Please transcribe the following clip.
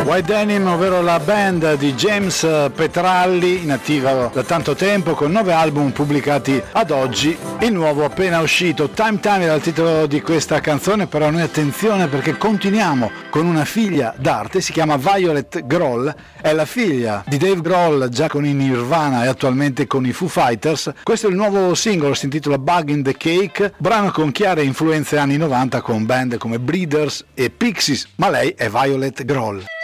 White Denim, ovvero la band di James Petralli, inattiva da tanto tempo con 9 album pubblicati ad oggi. Il nuovo appena uscito, Time Time era il titolo di questa canzone, però noi attenzione perché continuiamo con una figlia d'arte, si chiama Violet Grohl, è la figlia di Dave Grohl, già con i Nirvana e attualmente con i Foo Fighters. Questo è il nuovo singolo, si intitola Bug in the Cake, brano con chiare influenze anni 90 con band come Breeders e Pixies, ma lei è Violet Grohl.